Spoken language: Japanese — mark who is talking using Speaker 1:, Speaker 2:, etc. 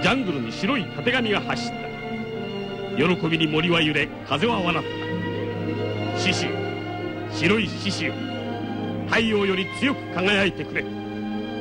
Speaker 1: ジャングルに白いたてがみが走った。喜びに森は揺れ、風は笑った。獅子よ、白い獅子よ、太陽より強く輝いてくれ。